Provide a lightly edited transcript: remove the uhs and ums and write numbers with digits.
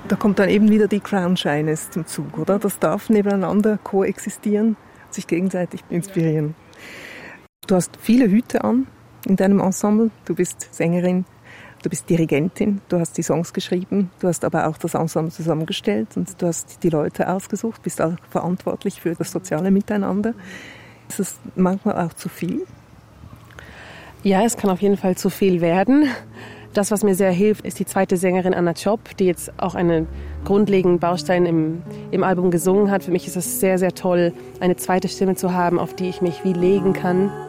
Da kommt dann eben wieder die Crown Shyness zum Zug, oder? Das darf nebeneinander koexistieren, sich gegenseitig inspirieren. Du hast viele Hüte an in deinem Ensemble. Du bist Sängerin, du bist Dirigentin, du hast die Songs geschrieben, du hast aber auch das Ensemble zusammengestellt und du hast die Leute ausgesucht, bist auch verantwortlich für das soziale Miteinander. Ist es manchmal auch zu viel? Ja, es kann auf jeden Fall zu viel werden. Das, was mir sehr hilft, ist die zweite Sängerin Anna Chop, die jetzt auch einen grundlegenden Baustein im Album gesungen hat. Für mich ist es sehr, sehr toll, eine zweite Stimme zu haben, auf die ich mich wie legen kann.